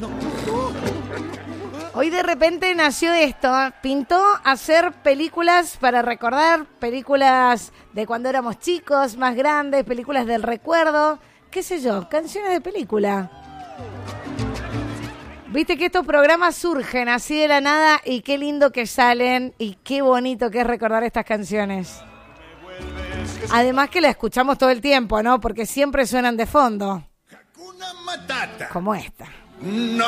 Hoy de repente nació esto, pintó hacer películas para recordar, películas de cuando éramos chicos, más grandes, películas del recuerdo, qué sé yo, canciones de película. Viste que estos programas surgen así de la nada y qué lindo que salen y qué bonito que es recordar estas canciones. Además que la escuchamos todo el tiempo, ¿no? Porque siempre suenan de fondo. Como esta.